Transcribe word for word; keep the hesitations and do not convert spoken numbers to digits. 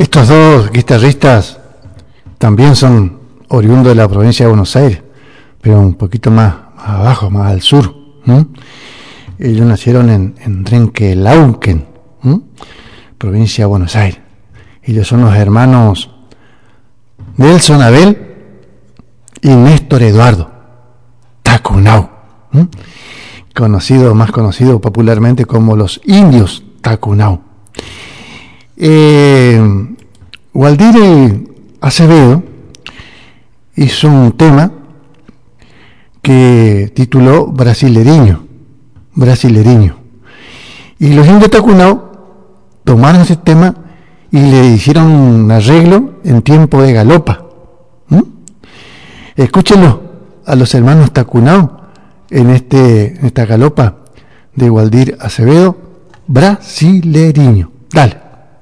Estos dos guitarristas también son oriundos de la provincia de Buenos Aires, pero un poquito más, más abajo, más al sur. ¿Mm? Ellos nacieron en, en Trenquelauquen, ¿Mm? provincia de Buenos Aires. Ellos son los hermanos Nelson Abel y Néstor Eduardo Tacunau, ¿Mm? conocido, más conocido popularmente como los indios Tacunau. Eh, Waldir Acevedo hizo un tema que tituló Brasileriño, Brasileriño. Y los indios Tacunau tomaron ese tema y le hicieron un arreglo en tiempo de galopa. ¿Mm? Escúchenlo a los hermanos Tacunau en, este, en esta galopa de Waldir Acevedo, Brasileriño. Dale.